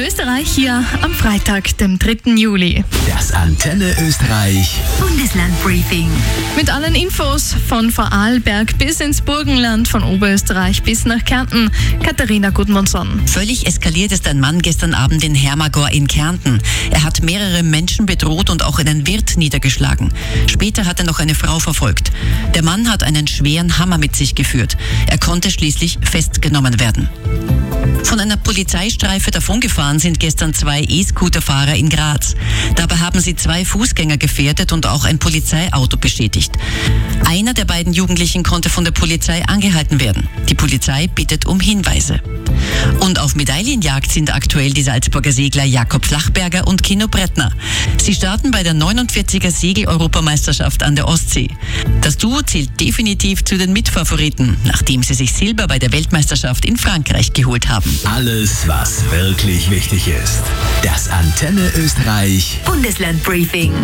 Österreich hier am Freitag, dem 3. Juli. Das Antenne Österreich Bundeslandbriefing. Mit allen Infos von Vorarlberg bis ins Burgenland, von Oberösterreich bis nach Kärnten. Katharina Gudmundsson. Völlig eskaliert ist ein Mann gestern Abend in Hermagor in Kärnten. Er hat mehrere Menschen bedroht und auch einen Wirt niedergeschlagen. Später hat er noch eine Frau verfolgt. Der Mann hat einen schweren Hammer mit sich geführt. Er konnte schließlich festgenommen werden. Von einer Polizeistreife davongefahren sind gestern 2 E-Scooter-Fahrer in Graz. Dabei haben sie 2 Fußgänger gefährdet und auch ein Polizeiauto beschädigt. Einer der beiden Jugendlichen konnte von der Polizei angehalten werden. Die Polizei bittet um Hinweise. Und auf Medaillenjagd sind aktuell die Salzburger Segler Jakob Flachberger und Kino Brettner. Sie starten bei der 49er Segel-Europameisterschaft an der Ostsee. Das Duo zählt definitiv zu den Mitfavoriten, nachdem sie sich Silber bei der Weltmeisterschaft in Frankreich geholt haben. alles, was wirklich wichtig ist. Das Antenne Österreich Bundeslandbriefing.